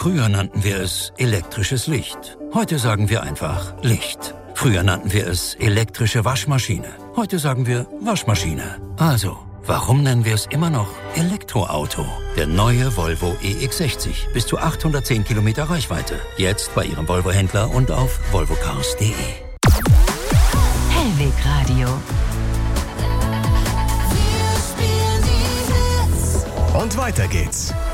Früher nannten wir es elektrisches Licht. Heute sagen wir einfach Licht. Früher nannten wir es elektrische Waschmaschine. Heute sagen wir Waschmaschine. Also, warum nennen wir es immer noch Elektroauto? Der neue Volvo EX60. Bis zu 810 Kilometer Reichweite. Jetzt bei Ihrem Volvo-Händler und auf volvocars.de. Hellweg Radio. Und weiter geht's.